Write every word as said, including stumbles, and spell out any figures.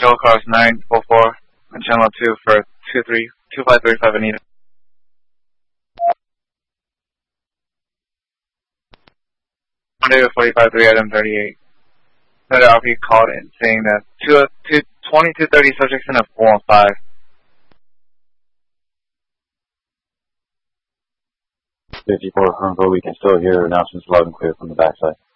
Joel Cross nine four four on channel two for two three two five three five Anita. Monday forty-five three item thirty-eight. Fed R P called in saying that two, two, twenty-two thirty subjects in a four and five. fifty-four Colonel, we can still hear announcements loud and clear from the backside.